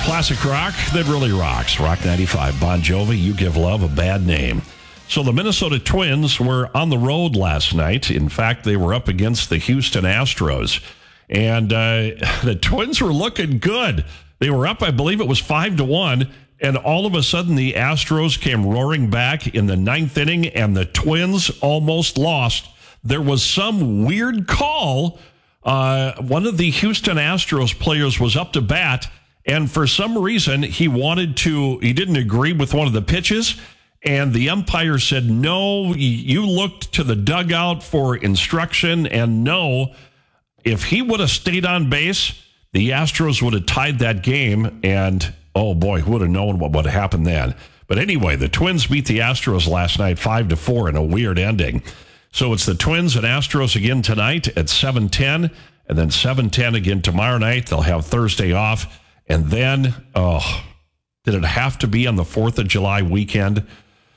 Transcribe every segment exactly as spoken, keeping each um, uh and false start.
Classic rock that really rocks. Rock ninety-five. Bon Jovi, You Give Love a Bad Name. So the Minnesota Twins were on the road last night. In fact, they were up against the Houston Astros. And uh, the Twins were looking good. They were up, I believe it was five to one. And all of a sudden, the Astros came roaring back in the ninth inning, and the Twins almost lost. There was some weird call. Uh, one of the Houston Astros players was up to bat, and for some reason, he wanted to, he didn't agree with one of the pitches, and the umpire said, no, you looked to the dugout for instruction, and no, if he would have stayed on base, the Astros would have tied that game, and oh boy, who would have known what would have happened then. But anyway, the Twins beat the Astros last night five to four in a weird ending. So it's the Twins and Astros again tonight at seven ten, and then seven ten again tomorrow night. They'll have Thursday off. And then, oh, did it have to be on the fourth of July weekend?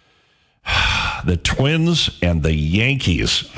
The Twins and the Yankees.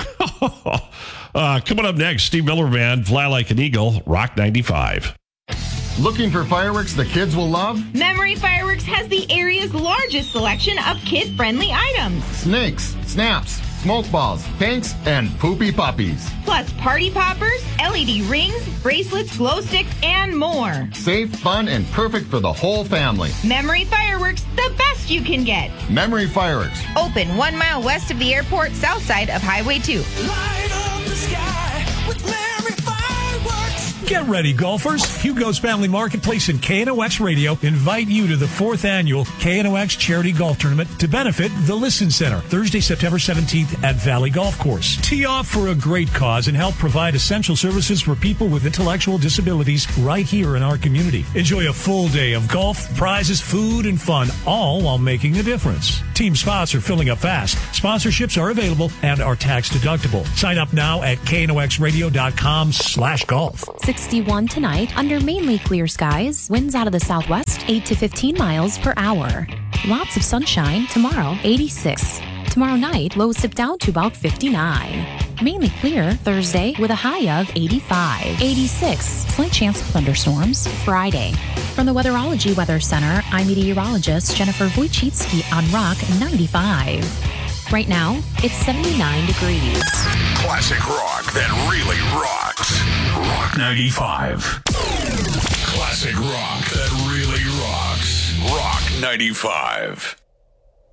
uh, coming up next, Steve Miller Band, Fly Like an Eagle, Rock ninety-five. Looking for fireworks the kids will love? Memory Fireworks has the area's largest selection of kid-friendly items. Snakes, snaps, smoke balls, pinks, and poopy puppies. Plus party poppers, L E D rings, bracelets, glow sticks, and more. Safe, fun, and perfect for the whole family. Memory Fireworks, the best you can get. Memory Fireworks. Open one mile west of the airport, south side of Highway two. Light up the sky with Memory Fireworks. Get ready, golfers. Hugo's Family Marketplace and K N O X Radio invite you to the fourth annual K N O X Charity Golf Tournament to benefit the Listen Center, Thursday, September seventeenth at Valley Golf Course. Tee off for a great cause and help provide essential services for people with intellectual disabilities right here in our community. Enjoy a full day of golf, prizes, food, and fun, all while making a difference. Team spots are filling up fast. Sponsorships are available and are tax deductible. Sign up now at knoxradio.com slash golf. sixty-one tonight under mainly clear skies. Winds out of the southwest, eight to fifteen miles per hour. Lots of sunshine tomorrow, eighty-six. Tomorrow night, lows dip down to about fifty-nine. Mainly clear Thursday with a high of eighty-five. eighty-six. Slight chance of thunderstorms Friday. From the Weatherology Weather Center, I'm meteorologist Jennifer Wojcicki on Rock ninety-five. Right now, it's seventy-nine degrees. Classic rock that really rocks. Rock ninety-five. Classic rock that really rocks. Rock ninety-five.